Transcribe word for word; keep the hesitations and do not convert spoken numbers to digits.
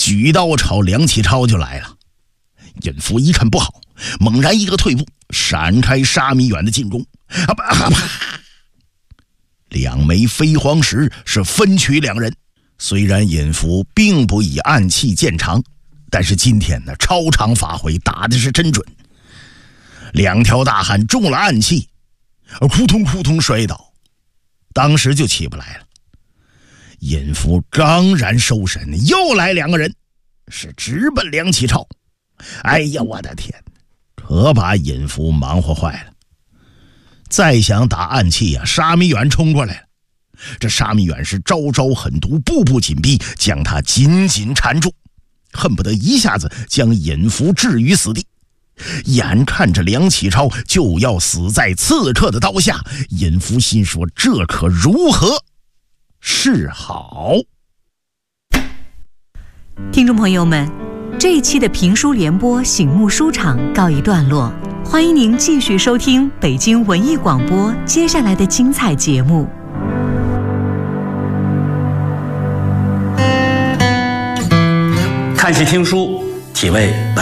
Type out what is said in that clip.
举刀朝梁启超就来了。尹福一看不好，猛然一个退步，闪开沙弥远的进攻。啊啪啊啪！两枚飞黄石是分取两人。虽然尹福并不以暗器见长，但是今天呢，超常发挥，打的是真准。两条大汉中了暗器，扑通扑通摔倒，当时就起不来了。尹福刚然收神，又来两个人，是直奔梁启超。哎呀，我的天，可把尹福忙活坏了。再想打暗器呀、啊，沙弥远冲过来了。这沙弥远是招招狠毒，步步紧逼，将他紧紧缠住，恨不得一下子将尹福置于死地。眼看着梁启超就要死在刺客的刀下，尹福心说：这可如何是好？ 听众朋友们，这一期的评书联播醒目书场告一段落，欢迎您继续收听北京文艺广播接下来的精彩节目。 看戏听书，体味